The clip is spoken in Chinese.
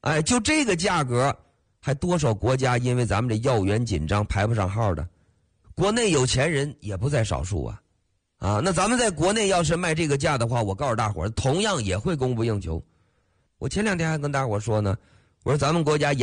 哎，就这个价格，还多少国家因为咱们这药源紧张排不上号的，国内有钱人也不在少数啊。那咱们在国内要是卖这个价的话，我告诉大伙儿，同样也会供不应求。我前2天还跟大伙儿说呢，我说咱们国家